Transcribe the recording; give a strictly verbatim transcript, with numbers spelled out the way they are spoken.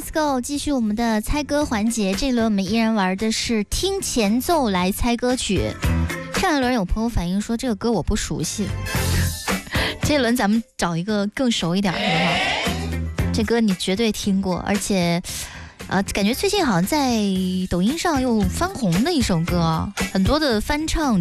Let's go， 继续我们的猜歌环节。这一轮我们依然玩的是听前奏来猜歌曲。上一轮有朋友反映说这个歌我不熟悉，这一轮咱们找一个更熟一点的好？这歌你绝对听过，而且呃，感觉最近好像在抖音上又翻红的一首歌，很多的翻唱